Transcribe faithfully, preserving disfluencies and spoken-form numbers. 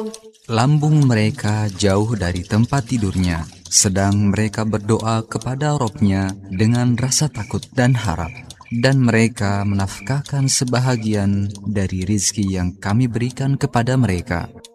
Lambung mereka jauh dari tempat tidurnya, sedang mereka berdoa kepada Robnya dengan rasa takut dan harap. Dan mereka menafkahkan sebahagian dari rizki yang kami berikan kepada mereka.